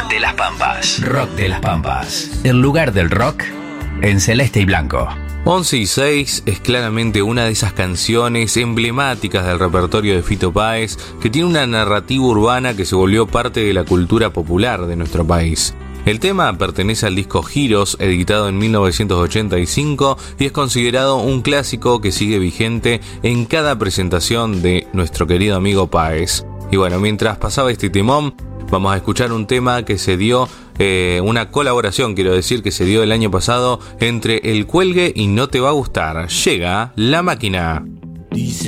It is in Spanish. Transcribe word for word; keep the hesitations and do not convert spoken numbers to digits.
de las Pampas. Rock de las Pampas. El lugar del rock en celeste y blanco. once y seis es claramente una de esas canciones emblemáticas del repertorio de Fito Páez, que tiene una narrativa urbana que se volvió parte de la cultura popular de nuestro país. El tema pertenece al disco Giros, editado en mil novecientos ochenta y cinco, y es considerado un clásico que sigue vigente en cada presentación de nuestro querido amigo Páez. Y bueno, mientras pasaba este temón, vamos a escuchar un tema que se dio, eh, una colaboración, quiero decir, que se dio el año pasado entre El Cuelgue y No Te Va a Gustar. Llega La Máquina.